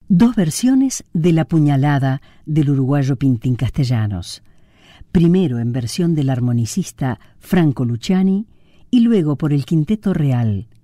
Dos versiones de La puñalada del uruguayo Pintín Castellanos. Primero en versión del armonicista Franco Luciani y luego por el Quinteto Real,